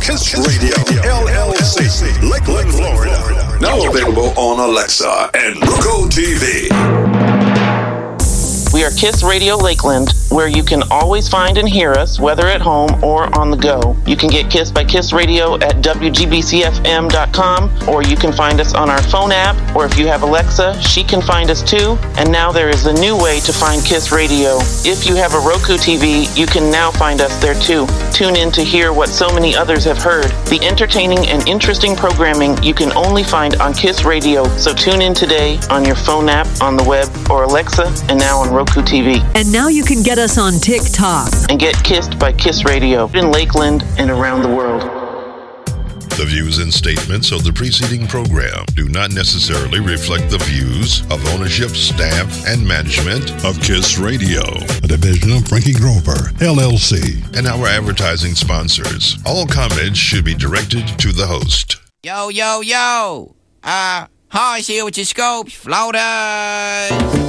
Kiss Radio, LLC, Lakeland, Florida. Now available on Alexa and Roku TV. We are Kiss Radio Lakeland, where you can always find and hear us, whether at home or on the go. You can get Kiss by Kiss Radio at WGBCFM.com, or you can find us on our phone app, or if you have Alexa, she can find us too. And now there is a new way to find Kiss Radio. If you have a Roku TV, you can now find us there too. Tune in to hear what so many others have heard. The entertaining and interesting programming you can only find on Kiss Radio. So tune in today on your phone app, on the web, or Alexa, and now on Roku TV. And now you can get us on TikTok. And get kissed by Kiss Radio in Lakeland and around the world. The views and statements of the preceding program do not necessarily reflect the views of ownership, staff, and management Of Kiss Radio, a division of Frankie Grover, LLC. and our advertising sponsors. All comments should be directed to the host. Yo, yo, yo. Harsh here with your scopes. Floaters.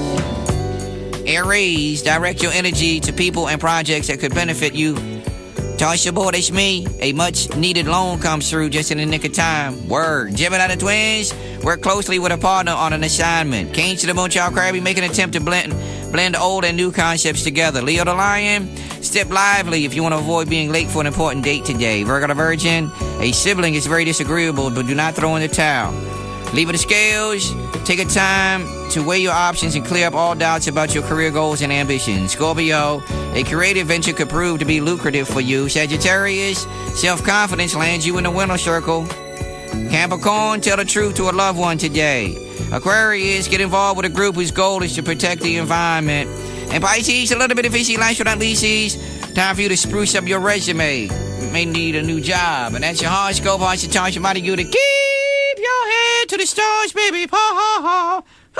Aries, direct your energy to people and projects that could benefit you. Toss your board, it's me. A much-needed loan comes through just in the nick of time. Word. Gemini the Twins, work closely with a partner on an assignment. Cain to the Moon Child Crabby, make an attempt to blend old and new concepts together. Leo the Lion, step lively if you want to avoid being late for an important date today. Virgo the Virgin, a sibling is very disagreeable, but do not throw in the towel. Libra the Scales, take a time to weigh your options and clear up all doubts about your career goals and ambitions. Scorpio, a creative venture could prove to be lucrative for you. Sagittarius, self-confidence lands you in the winner circle. Capricorn, tell the truth to a loved one today. Aquarius, get involved with a group whose goal is to protect the environment. And Pisces, a little bit of fishy life without leases. Time for you to spruce up your resume. You may need a new job. And that's your horoscope. I should charge somebody you to keep your head to the stars, baby. Ha ha ha.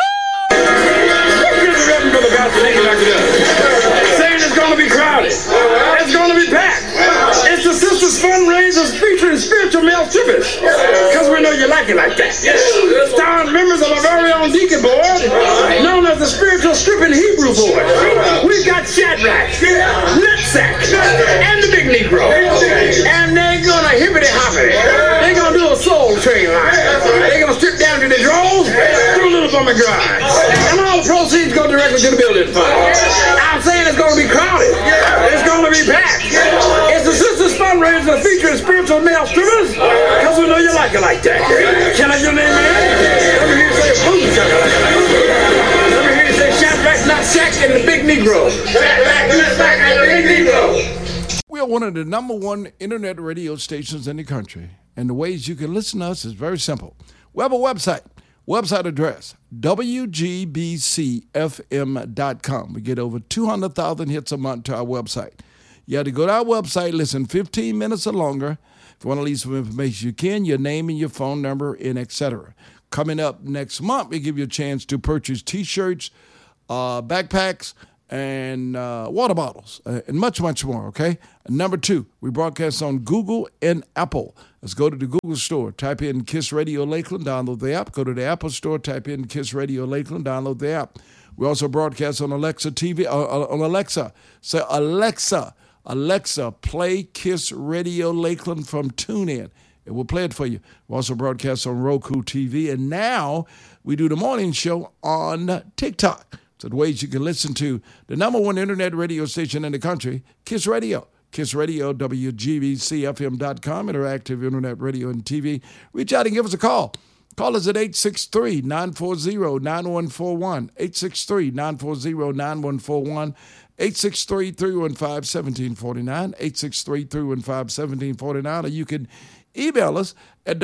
Saying it's going to be crowded. It's going to be packed. It's the Sisters Fundraisers featuring spiritual male strippers. Because we know you like it like that. Starring members of our very own deacon board, known as the Spiritual Stripping Hebrew Board. We've got Shadrach, Nutsack, and the Big Negro. And they're going to hippity-hoppity. They're going to do a soul train line. They're going to strip down to the drawers, do a little bummy grind. And all the proceeds go directly to the building fund. I'm saying it's going to be crowded. It's going to be packed. It's the Sisters Fundraiser featuring spiritual male strippers, because we know you like it like that. Can I get your name, man? Let me hear you say boom, shakalaka. Let me hear you say Shadrach, Nutsack, and the Big Negro. Shadrach, Nutsack, and the Big Negro. We are one of the number one internet radio stations in the country, and the ways you can listen to us is very simple. We have a website. Website address, WGBCFM.com. We get over 200,000 hits a month to our website. You have to go to our website, listen 15 minutes or longer. If you want to leave some information, you can, your name and your phone number, and etc. Coming up next month, we give you a chance to purchase T-shirts, backpacks, and water bottles, and much, much more, okay? And number 2, we broadcast on Google and Apple. Let's go to the Google store, type in Kiss Radio Lakeland, download the app. Go to the Apple store, type in Kiss Radio Lakeland, download the app. We also broadcast on Alexa TV, on Alexa. Say, Alexa, play Kiss Radio Lakeland from TuneIn. It will play it for you. We also broadcast on Roku TV, and now we do the morning show on TikTok. So the ways you can listen to the number one internet radio station in the country, Kiss Radio. Kiss Radio, WGBCFM.com, interactive internet radio and TV. Reach out and give us a call. Call us at 863-940-9141, 863-940-9141, 863-315-1749, 863-315-1749, or you can email us at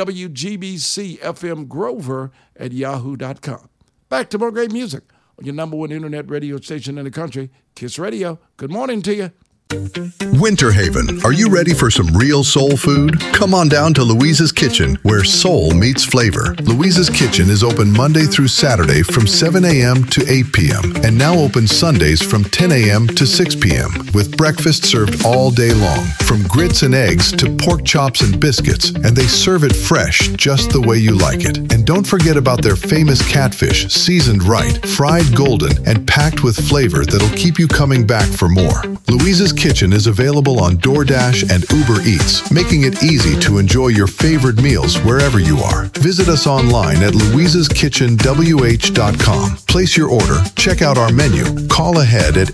WGBCFMGrover@yahoo.com. Back to more great music on your number one internet radio station in the country, Kiss Radio. Good morning to you. Winter Haven, are you ready for some real soul food? Come on down to Louise's Kitchen, where soul meets flavor. Louise's Kitchen is open Monday through Saturday from 7 a.m. to 8 p.m. and now open Sundays from 10 a.m. to 6 p.m. with breakfast served all day long, from grits and eggs to pork chops and biscuits, and they serve it fresh just the way you like it. And don't forget about their famous catfish, seasoned right, fried golden, and packed with flavor that'll keep you coming back for more. Louise's Kitchen is available on DoorDash and Uber Eats, making it easy to enjoy your favorite meals wherever you are. Visit us online at louisaskitchenwh.com. Place your order, check out our menu, call ahead at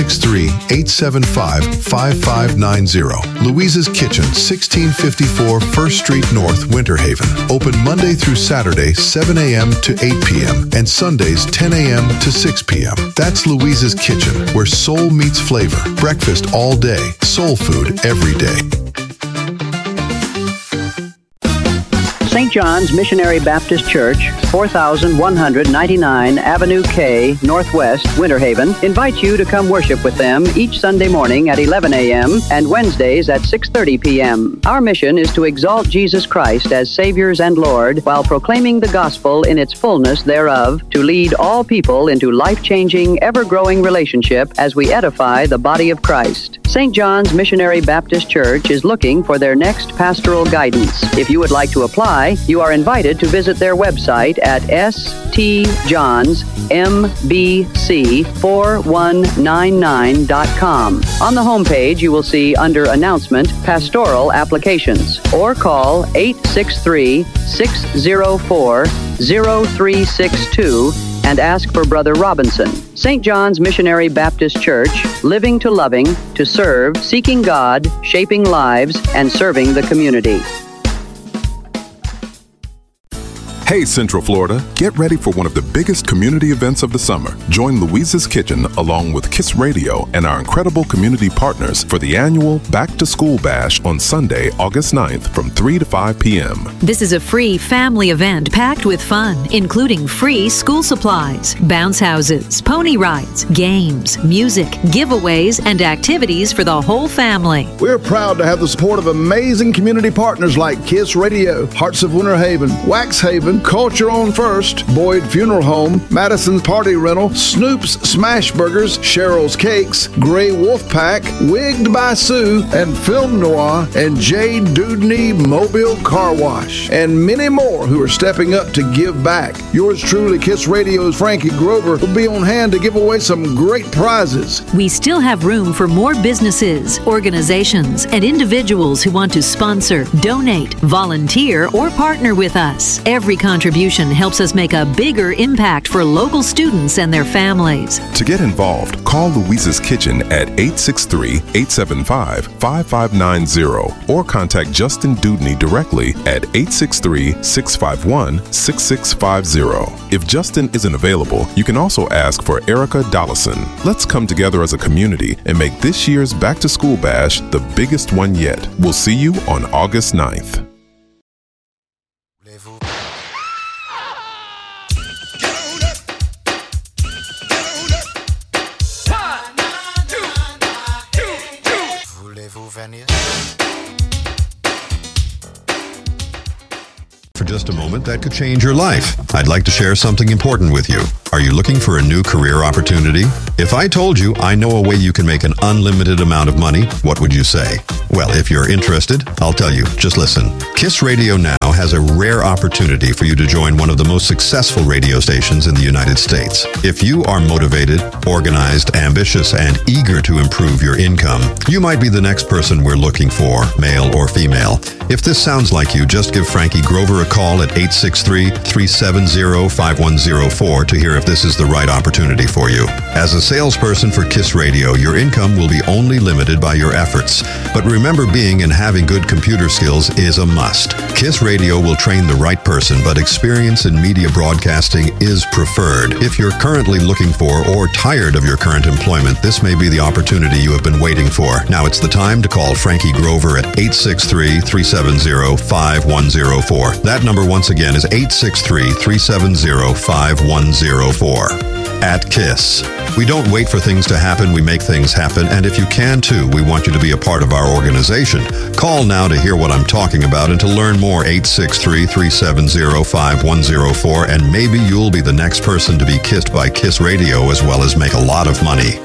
863-875-5590. Louisa's Kitchen, 1654 First Street North, Winter Haven. Open Monday through Saturday, 7 a.m. to 8 p.m. and Sundays, 10 a.m. to 6 p.m. That's Louisa's Kitchen, where soul meets flavor. Breakfast all day, soul food every day. St. John's Missionary Baptist Church, 4199 Avenue K, Northwest, Winter Haven, invites you to come worship with them each Sunday morning at 11 a.m. and Wednesdays at 6:30 p.m. Our mission is to exalt Jesus Christ as Savior and Lord while proclaiming the gospel in its fullness thereof, to lead all people into life-changing, ever-growing relationship as we edify the body of Christ. St. John's Missionary Baptist Church is looking for their next pastoral guidance. If you would like to apply, you are invited to visit their website at stjohnsmbc4199.com. On the homepage, you will see under Announcement, Pastoral Applications, or call 863-604-0362 and ask for Brother Robinson. St. John's Missionary Baptist Church, living to loving, to serve, seeking God, shaping lives, and serving the community. Hey, Central Florida, get ready for one of the biggest community events of the summer. Join Louisa's Kitchen along with KISS Radio and our incredible community partners for the annual Back to School Bash on Sunday, August 9th from 3 to 5 p.m. This is a free family event packed with fun, including free school supplies, bounce houses, pony rides, games, music, giveaways, and activities for the whole family. We're proud to have the support of amazing community partners like KISS Radio, Hearts of Winter Haven, Wax Haven, Culture on First, Boyd Funeral Home, Madison's Party Rental, Snoop's Smash Burgers, Cheryl's Cakes, Grey Wolf Pack, Wigged by Sue, and Film Noir, and J. Dudney Mobile Car Wash, and many more who are stepping up to give back. Yours truly, KISS Radio's Frankie Grover, will be on hand to give away some great prizes. We still have room for more businesses, organizations, and individuals who want to sponsor, donate, volunteer, or partner with us. Every contribution helps us make a bigger impact for local students and their families. To get involved, call Louisa's Kitchen at 863-875-5590 or contact Justin Dudney directly at 863-651-6650. If Justin isn't available, you can also ask for Erica Dollison. Let's come together as a community and make this year's Back to School Bash the biggest one yet. We'll see you on August 9th. For just a moment, that could change your life. I'd like to share something important with you. Are you looking for a new career opportunity? If I told you I know a way you can make an unlimited amount of money, what would you say? Well, if you're interested, I'll tell you. Just listen. KISS Radio now has a rare opportunity for you to join one of the most successful radio stations in the United States. If you are motivated, organized, ambitious, and eager to improve your income, you might be the next person we're looking for, male or female. If this sounds like you, just give Frankie Grover a call at 863-370-5104 to hear if this is the right opportunity for you. As a salesperson for KISS Radio, your income will be only limited by your efforts. But remember, being and having good computer skills is a must. KISS Radio will train the right person, but experience in media broadcasting is preferred. If you're currently looking for or tired of your current employment, this may be the opportunity you have been waiting for. Now it's the time to call Frankie Grover at 863-370-5104. That number once again is 863-370-5104. At KISS. We don't wait for things to happen, we make things happen, and if you can too, we want you to be a part of our organization. Call now to hear what I'm talking about and to learn more, 863-370-5104, and maybe you'll be the next person to be kissed by KISS Radio as well as make a lot of money.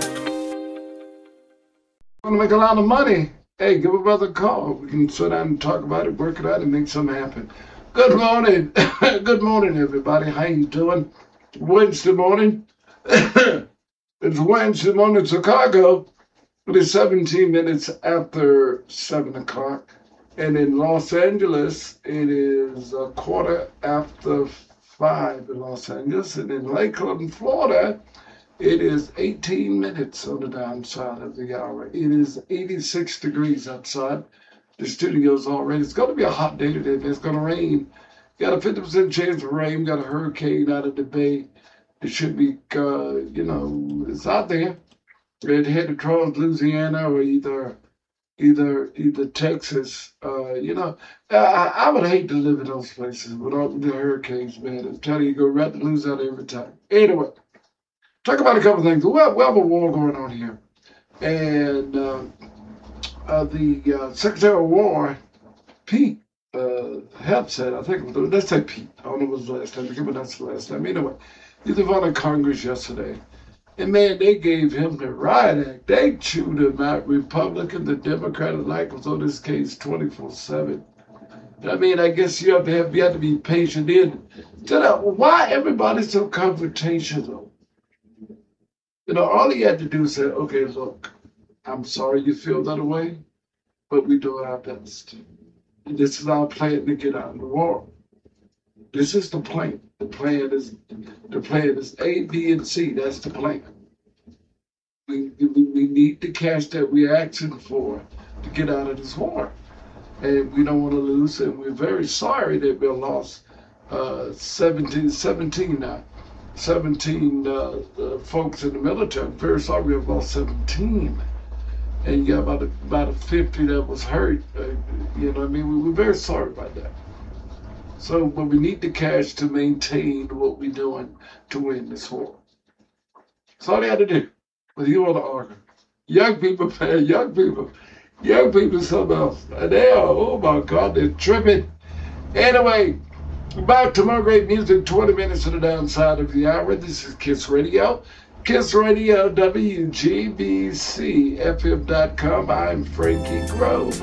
Want to make a lot of money? Hey, give a brother a call. We can sit down and talk about it, work it out, and make something happen. Good morning. Good morning, everybody. How you doing? Wednesday morning. It's Wednesday morning in Chicago. It is 17 minutes after 7 o'clock. And in Los Angeles, it is a quarter after 5 in Los Angeles. And in Lakeland, Florida, it is 18 minutes on the downside of the hour. It is 86 degrees outside. The studio's already. It's going to be a hot day today. It's going to rain. Got a 50% chance of rain. Got a hurricane out of the bay. It should be, it's out there. It headed across Louisiana or either Texas. I would hate to live in those places with all the hurricanes, man. I'm telling you, go right to lose out every time. Anyway, talk about a couple things. We have a war going on here. And the Secretary of War, Pete, Hegseth, I think, let's say Pete. I don't know what was the last time. But that's the last time. Anyway, he's in front of Congress yesterday. And man, they gave him the riot act. They chewed him out, Republican, the Democrat alike was on this case 24/7. I mean, I guess you have to be patient in. Why everybody's so confrontational? All he had to do is say, okay, look, I'm sorry you feel that way, but we're doing our best. And this is our plan to get out of the war. This is the plan. The plan is A, B, and C. That's the plan. We need the cash that we're asking for to get out of this war. And we don't want to lose, and we're very sorry that we lost 17 now. 17 folks in the military. I'm very sorry we have lost 17. And you got about a 50 that was hurt. We're very sorry about that. So, but we need the cash to maintain what we're doing to win this war. That's all they had to do. But you want to argue. Young people, man, young people something else. And they are, oh my God, they're tripping. Anyway, back to more great music, 20 minutes to the downside of the hour. This is Kiss Radio. Kiss Radio, WGBC, FM.com. I'm Frankie Grove.